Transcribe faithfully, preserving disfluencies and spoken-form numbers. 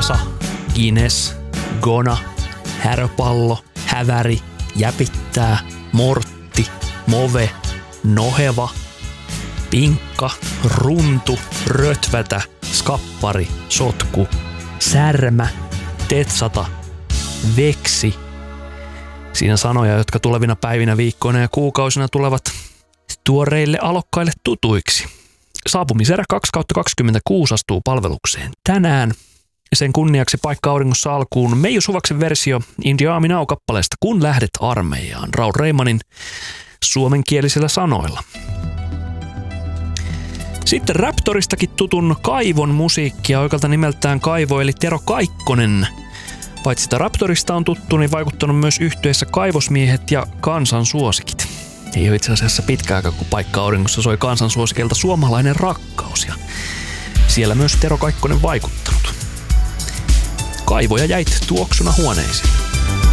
Esa, Guinness, Gona, Häröpallo, Häväri, Jäpittää, Mortti, Move, Noheva, Pinkka, Runtu, Rötvätä, Skappari, Sotku, Särmä, Tetsata, Veksi. Siinä sanoja, jotka tulevina päivinä, viikkoina ja kuukausina tulevat tuoreille alokkaille tutuiksi. Saapumiserä kaksi kautta kaksikymmentäkuusi astuu palvelukseen tänään. Sen kunniaksi paikka auringossa alkuun Meiju Suvaksen versio In the Army Now-kappaleesta Kun lähdet armeijaan Raul Reimanin suomenkielisillä sanoilla. Sitten Raptoristakin tutun Kaivon musiikkia oikealta nimeltään Kaivo eli Tero Kaikkonen. Paitsi sitä Raptorista on tuttu, niin vaikuttanut myös yhtyeessä Kaivosmiehet ja Kansansuosikit. Ei ole itse asiassa pitkä aika, kun paikka auringossa soi Kansansuosikilta Suomalainen rakkaus ja siellä myös Tero Kaikkonen vaikuttanut. Kaivoja jäit tuoksuna huoneisiin.